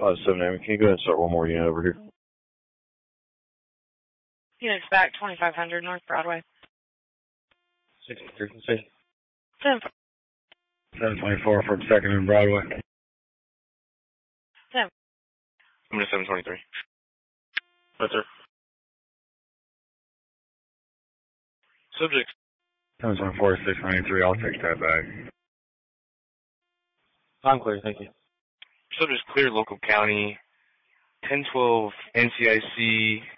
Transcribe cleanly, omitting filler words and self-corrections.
57 Amy, can you go ahead and start one more unit over here? Units back, 2500 North Broadway. 6 frequency. 724 from 2nd and Broadway. 7. I'm to 723. Yes, sir. Subject. 724 693, I'll take that back. I'm clear, thank you. Subject clear, local county. 1012 NCIC